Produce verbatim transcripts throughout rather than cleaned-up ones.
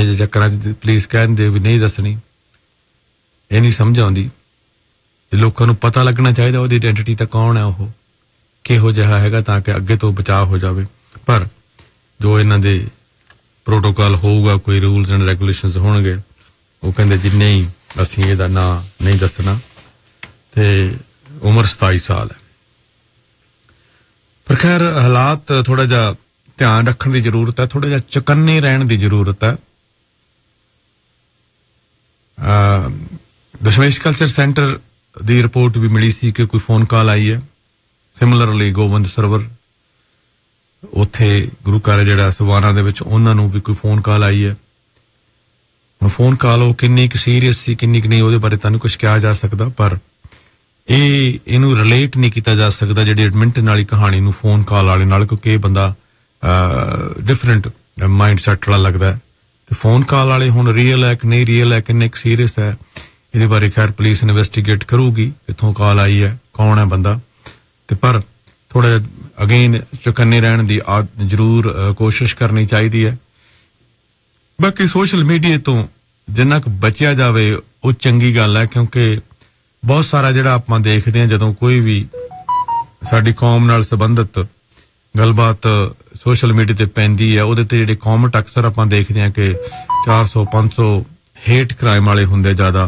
ਇਹ ਜਿਹੇ ਚੱਕਰਾਂ 'ਚ ਪੁਲਿਸ ਕਹਿੰਦੇ ਵੀ ਨਹੀਂ ਦੱਸਣੀ, ਇਹ ਨਹੀਂ ਸਮਝ ਆਉਂਦੀ। ਲੋਕਾਂ ਨੂੰ ਪਤਾ ਲੱਗਣਾ ਚਾਹੀਦਾ ਉਹਦੀ ਆਇਡੈਂਟੀਟੀ ਤਾਂ ਕੌਣ ਹੈ, ਉਹ ਕਿਹੋ ਜਿਹਾ ਹੈਗਾ, ਤਾਂ ਕਿ ਅੱਗੇ ਤੋਂ ਬਚਾਅ ਹੋ ਜਾਵੇ। ਪਰ ਜੋ ਇਹਨਾਂ ਦੇ ਪ੍ਰੋਟੋਕਾਲ ਹੋਊਗਾ, ਕੋਈ ਰੂਲਸ ਐਂਡ ਰੈਗੂਲੇਸ਼ਨਸ ਹੋਣਗੇ, ਉਹ ਕਹਿੰਦੇ ਜੀ ਨਹੀਂ ਅਸੀਂ ਇਹਦਾ ਨਾਂ ਨਹੀਂ ਦੱਸਣਾ। ਤੇ ਉਮਰ ਸਤਾਈ ਸਾਲ ਹੈ। ਪਰ ਖੈਰ ਹਾਲਾਤ ਥੋੜਾ ਜਿਹਾ ਧਿਆਨ ਰੱਖਣ ਦੀ ਜ਼ਰੂਰਤ ਹੈ, ਥੋੜਾ ਜਿਹਾ ਚੁਕੰਨੇ ਰਹਿਣ ਦੀ ਜ਼ਰੂਰਤ ਹੈ। ਦਸ਼ਮੇਸ਼ ਕਲਚਰ ਸੈਂਟਰ ਦੀ ਰਿਪੋਰਟ ਵੀ ਮਿਲੀ ਸੀ ਕਿ ਕੋਈ ਫੋਨ ਕਾਲ ਆਈ ਹੈ। ਸਿਮਿਲਰਲੀ ਗੋਬਿੰਦ ਸਰਵਰ ਉੱਥੇ ਗੁਰੂ ਘਰ ਜਿਹੜਾ ਸਵਾਨਾ ਦੇ ਵਿੱਚ, ਉਹਨਾਂ ਨੂੰ ਵੀ ਕੋਈ ਫੋਨ ਕਾਲ ਆਈ ਹੈ। ਹੁਣ ਫੋਨ ਕਾਲ ਉਹ ਕਿੰਨੀ ਕੁ ਸੀਰੀਅਸ ਸੀ, ਕਿੰਨੀ ਕੁ ਨਹੀਂ, ਉਹਦੇ ਬਾਰੇ ਤੁਹਾਨੂੰ ਕੁਛ ਕਿਹਾ ਜਾ ਸਕਦਾ। ਪਰ ਇਹ ਇਹਨੂੰ ਰਿਲੇਟ ਨਹੀਂ ਕੀਤਾ ਜਾ ਸਕਦਾ ਜਿਹੜੀ ਐਡਮਿੰਟਨ ਵਾਲੀ ਕਹਾਣੀ ਨੂੰ ਫੋਨ ਕਾਲ ਵਾਲੇ ਨਾਲ, ਕਿਉਂਕਿ ਇਹ ਬੰਦਾ ਡਿਫਰੈਂਟ ਮਾਈਂਡ ਸੈਟ ਵਾਲਾ ਲੱਗਦਾ ਹੈ। ਤੇ ਫੋਨ ਕਾਲ ਵਾਲੇ ਹੁਣ ਰੀਅਲ ਹੈ ਕਿ ਨਹੀਂ ਰੀਅਲ ਹੈ, ਕਿੰਨੇ ਕੁ ਸੀਰੀਅਸ ਹੈ, ਇਹਦੇ ਬਾਰੇ ਖੈਰ ਪੁਲਿਸ ਇਨਵੈਸਟੀਗੇਟ ਕਰੂਗੀ ਕਿੱਥੋਂ ਕਾਲ ਆਈ ਹੈ, ਕੌਣ ਹੈ ਬੰਦਾ। ਤੇ ਪਰ ਥੋੜਾ ਜਿਹਾ ਅਗੇਨ ਚੁਕੰਨੇ ਰਹਿਣ ਦੀ ਜ਼ਰੂਰ ਕੋਸ਼ਿਸ਼ ਕਰਨੀ ਚਾਹੀਦੀ ਹੈ। ਬਾਕੀ ਸੋਸ਼ਲ ਮੀਡੀਆ ਤੋਂ ਜਿੰਨਾ ਕੁ ਬਚਿਆ ਜਾਵੇ ਉਹ ਚੰਗੀ ਗੱਲ ਹੈ, ਕਿਉਂਕਿ ਬਹੁਤ ਸਾਰਾ ਜਿਹੜਾ ਆਪਾਂ ਦੇਖਦੇ ਹਾਂ ਜਦੋਂ ਕੋਈ ਵੀ ਸਾਡੀ ਕੌਮ ਨਾਲ ਸੰਬੰਧਿਤ ਗੱਲਬਾਤ ਸੋਸ਼ਲ ਮੀਡੀਆ ਤੇ ਪੈਂਦੀ ਹੈ, ਉਹਦੇ ਤੇ ਜਿਹੜੇ ਕੌਮੈਂਟ ਅਕਸਰ ਆਪਾਂ ਦੇਖਦੇ ਹਾਂ ਕਿ ਚਾਰ ਸੌ ਪੰਜ ਸੌ ਹੇਟ ਕ੍ਰਾਈਮ ਵਾਲੇ ਹੁੰਦੇ ਜ਼ਿਆਦਾ।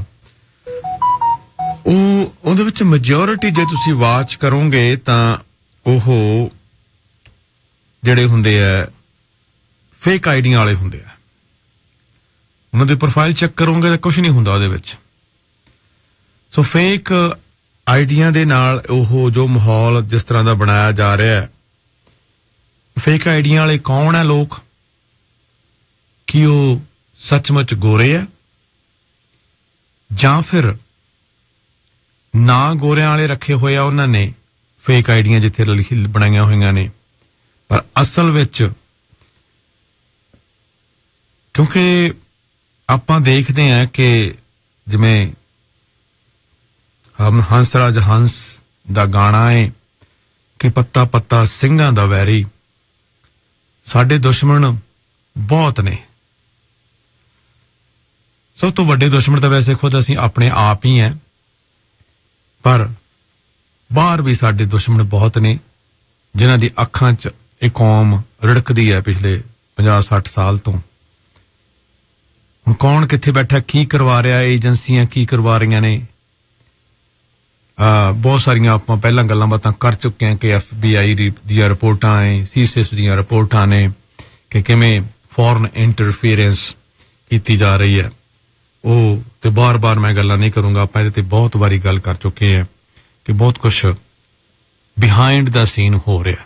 ਉਹ ਉਹਦੇ ਵਿੱਚ ਮੈਜੋਰਿਟੀ ਜੇ ਤੁਸੀਂ ਵਾਚ ਕਰੋਗੇ ਤਾਂ ਉਹ ਜਿਹੜੇ ਹੁੰਦੇ ਆ ਫੇਕ ਆਈਡੀਆਂ ਵਾਲੇ ਹੁੰਦੇ ਆ। ਉਹਨਾਂ ਦੀ ਪ੍ਰੋਫਾਈਲ ਚੈੱਕ ਕਰੋਗੇ ਤਾਂ ਕੁਛ ਨਹੀਂ ਹੁੰਦਾ ਉਹਦੇ ਵਿੱਚ। ਸੋ ਫੇਕ ਆਈਡੀਆਂ ਦੇ ਨਾਲ ਉਹ ਜੋ ਮਾਹੌਲ ਜਿਸ ਤਰ੍ਹਾਂ ਦਾ ਬਣਾਇਆ ਜਾ ਰਿਹਾ ਹੈ, ਫੇਕ ਆਈਡੀਆਂ ਵਾਲੇ ਕੌਣ ਹੈ ਲੋਕ? ਕੀ ਉਹ ਸੱਚਮੁੱਚ ਗੋਰੇ ਆ, ਜਾਂ ਫਿਰ ਨਾ ਗੋਰਿਆਂ ਵਾਲੇ ਰੱਖੇ ਹੋਏ ਆ ਉਹਨਾਂ ਨੇ ਫੇਕ ਆਈਡੀਆਂ ਜਿੱਥੇ ਬਣਾਈਆਂ ਹੋਈਆਂ ਨੇ? ਪਰ ਅਸਲ ਵਿੱਚ ਕਿਉਂਕਿ ਆਪਾਂ ਦੇਖਦੇ ਹਾਂ ਕਿ ਜਿਵੇਂ ਹਮ ਹੰਸਰਾਜ ਹੰਸ ਦਾ ਗਾਣਾ ਹੈ ਕਿ ਪੱਤਾ ਪੱਤਾ ਸਿੰਘਾਂ ਦਾ ਵੈਰੀ, ਸਾਡੇ ਦੁਸ਼ਮਣ ਬਹੁਤ ਨੇ। ਸਭ ਤੋਂ ਵੱਡੇ ਦੁਸ਼ਮਣ ਤਾਂ ਵੈਸੇ ਖੁਦ ਅਸੀਂ ਆਪਣੇ ਆਪ ਹੀ ਹੈ, ਪਰ ਬਾਹਰ ਵੀ ਸਾਡੇ ਦੁਸ਼ਮਣ ਬਹੁਤ ਨੇ ਜਿਨ੍ਹਾਂ ਦੀ ਅੱਖਾਂ 'ਚ ਇਹ ਕੌਮ ਰੜਕਦੀ ਹੈ ਪਿਛਲੇ ਪੰਜਾਹ ਸੱਠ ਸਾਲ ਤੋਂ। ਹੁਣ ਕੌਣ ਕਿੱਥੇ ਬੈਠਾ, ਕੀ ਕਰਵਾ ਰਿਹਾ, ਏਜੰਸੀਆਂ ਕੀ ਕਰਵਾ ਰਹੀਆਂ ਨੇ, ਬਹੁਤ ਸਾਰੀਆਂ ਆਪਾਂ ਪਹਿਲਾਂ ਗੱਲਾਂ ਬਾਤਾਂ ਕਰ ਚੁੱਕੇ ਹਾਂ ਕਿ ਐਫ ਬੀ ਆਈ ਦੀਆਂ ਰਿਪੋਰਟਾਂ ਹੈ, ਸੀਸਿਸ ਦੀਆਂ ਰਿਪੋਰਟਾਂ ਨੇ ਕਿ ਕਿਵੇਂ ਫੋਰਨ ਇੰਟਰਫੀਅਰੈਂਸ ਕੀਤੀ ਜਾ ਰਹੀ ਹੈ। ਉਹ ਤੇ ਬਾਰ-ਬਾਰ ਮੈਂ ਗੱਲਾਂ ਨਹੀਂ ਕਰੂੰਗਾ, ਆਪਾਂ ਇਹਦੇ ਤੇ ਬਹੁਤ ਵਾਰੀ ਗੱਲ ਕਰ ਚੁੱਕੇ ਹਾਂ ਕਿ ਬਹੁਤ ਕੁਛ ਬਿਹਾਈਂਡ ਦਾ ਸੀਨ ਹੋ ਰਿਹਾ।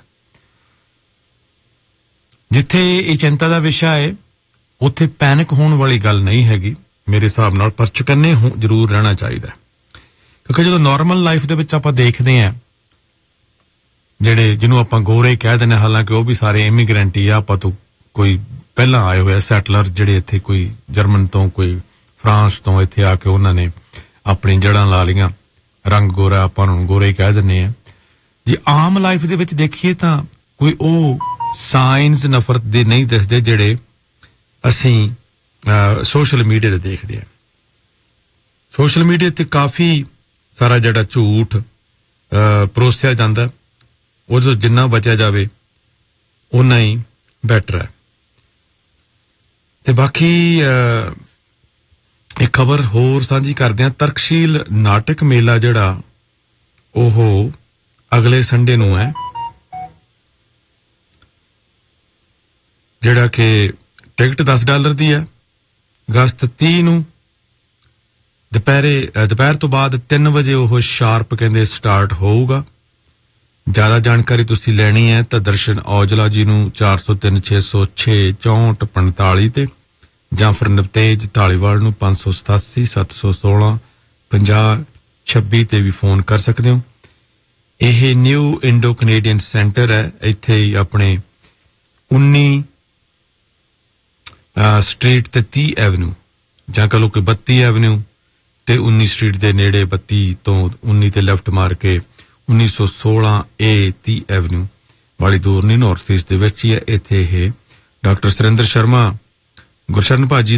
ਜਿੱਥੇ ਇਹ ਚਿੰਤਾ ਦਾ ਵਿਸ਼ਾ ਹੈ ਉੱਥੇ ਪੈਨਿਕ ਹੋਣ ਵਾਲੀ ਗੱਲ ਨਹੀਂ ਹੈਗੀ ਮੇਰੇ ਹਿਸਾਬ ਨਾਲ, ਪਰ ਚੁਕੰਨੇ ਹੋ ਜ਼ਰੂਰ ਰਹਿਣਾ ਚਾਹੀਦਾ। ਕਿਉਂਕਿ ਜਦੋਂ ਨਾਰਮਲ ਲਾਈਫ ਦੇ ਵਿੱਚ ਆਪਾਂ ਦੇਖਦੇ ਹਾਂ ਜਿਹੜੇ ਜਿਹਨੂੰ ਆਪਾਂ ਗੋਰੇ ਕਹਿ ਦਿੰਦੇ, ਹਾਲਾਂਕਿ ਉਹ ਵੀ ਸਾਰੇ ਇਮੀਗ੍ਰੈਂਟ ਹੀ ਆ, ਆਪਾਂ ਤੋਂ ਕੋਈ ਪਹਿਲਾਂ ਆਏ ਹੋਏ ਸੈਟਲਰ ਜਿਹੜੇ ਇੱਥੇ ਕੋਈ ਜਰਮਨ ਤੋਂ ਕੋਈ ਫਰਾਂਸ ਤੋਂ ਇੱਥੇ ਆ ਕੇ ਉਹਨਾਂ ਨੇ ਆਪਣੀ ਜੜ੍ਹਾਂ ਲਾ ਲਈਆਂ, ਰੰਗ ਗੋਰਾ, ਆਪਾਂ ਨੂੰ ਗੋਰੇ ਹੀ ਕਹਿ ਦਿੰਦੇ ਆ। ਜੇ ਆਮ ਲਾਈਫ ਦੇ ਵਿੱਚ ਦੇਖੀਏ ਤਾਂ ਕੋਈ ਉਹ ਸਾਈਨਸ ਨਫ਼ਰਤ ਦੇ ਨਹੀਂ ਦਿਸਦੇ ਜਿਹੜੇ ਅਸੀਂ ਸੋਸ਼ਲ ਮੀਡੀਆ ਤੇ ਦੇਖਦੇ ਹਾਂ। ਸੋਸ਼ਲ ਮੀਡੀਆ ਤੇ ਕਾਫੀ ਸਾਰਾ ਜਿਹੜਾ ਝੂਠ ਪਰੋਸਿਆ ਜਾਂਦਾ, ਉਹ ਤੋਂ ਜਿੰਨਾ ਬਚਿਆ ਜਾਵੇ ਓਨਾ ਹੀ ਬੈਟਰ ਹੈ। ਤੇ ਬਾਕੀ ਇੱਕ ਖਬਰ ਹੋਰ ਸਾਂਝੀ ਕਰਦੇ ਹਾਂ। ਤਰਕਸ਼ੀਲ ਨਾਟਕ ਮੇਲਾ ਜਿਹੜਾ ਉਹ ਅਗਲੇ ਸੰਡੇ ਨੂੰ ਹੈ, ਜਿਹੜਾ ਕਿ ਟਿਕਟ ਦਸ ਡਾਲਰ ਦੀ ਹੈ। ਅਗਸਤ ਤੀਹ ਨੂੰ ਦੁਪਹਿਰੇ ਦੁਪਹਿਰ ਤੋਂ ਬਾਅਦ ਤਿੰਨ ਵਜੇ ਉਹ ਸ਼ਾਰਪ ਕਹਿੰਦੇ ਸਟਾਰਟ ਹੋਊਗਾ। ਜ਼ਿਆਦਾ ਜਾਣਕਾਰੀ ਤੁਸੀਂ ਲੈਣੀ ਹੈ ਤਾਂ ਦਰਸ਼ਨ ਔਜਲਾ ਜੀ ਨੂੰ ਚਾਰ ਸੌ ਤਿੰਨ ਛੇ ਸੌ ਛੇ ਚੌਂਹਠ ਪੰਤਾਲੀ ਤੇ, ਜਾਂ ਫਿਰ ਨਵਤੇਜ ਢਾਲੀਵਾਲ ਨੂੰ ਪੰਜ ਸੌ ਸਤਾਸੀ ਸੱਤ ਸੌ ਸੋਲਾਂ ਪੰਜਾਹ ਛੱਬੀ ਤੇ ਵੀ ਫੋਨ ਕਰ ਸਕਦੇ ਹੋ। ਇਹ ਨਿਊ ਇੰਡੋ ਕੈਨੇਡੀਅਨ ਸੈਂਟਰ ਹੈ, ਇੱਥੇ ਹੀ ਆਪਣੇ ਉੱਨੀ ਸਟਰੀਟ ਤੇ ਤੀਹ ਐਵਨਿਊ, ਜਾਂ ਕਹ ਲਓ ਕਿ ਬੱਤੀ ਐਵਨਿਊ ਤੇ ਉੱਨੀ ਸਟਰੀਟ ਦੇ ਨੇੜੇ, ਬੱਤੀ ਤੋਂ ਉੱਨੀ ਤੇ ਲੈਫਟ ਮਾਰ ਕੇ ਉੱਨੀ ਸੌ ਸੋਲਾਂ ਏ ਤੀਹ ਐਵਨਿਊ ਵਾਲੀ ਦੂਰ ਨਹੀਂ, ਨਾਰਥ ਈਸਟ ਦੇ ਵਿੱਚ ਹੀ ਹੈ। ਇੱਥੇ ਇਹ ਡਾਕਟਰ ਸੁਰਿੰਦਰ ਸ਼ਰਮਾ, ਗੁਰਸ਼ਰਨ ਭਾਜੀ